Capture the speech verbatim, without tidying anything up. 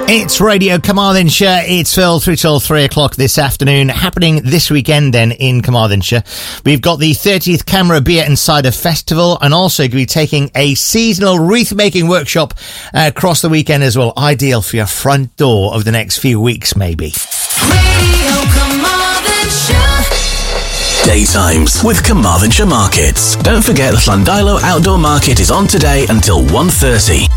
It's Radio Carmarthenshire. It's Phil through till three o'clock this afternoon. Happening this weekend then in Carmarthenshire. We've got the thirtieth Camera Beer and Cider Festival, and also going to be taking a seasonal wreath making workshop uh, across the weekend as well. Ideal for your front door over the next few weeks maybe. Radio Carmarthenshire. Daytimes with Carmarthenshire Markets. Don't forget the Llandilo Outdoor Market is on today until one thirty.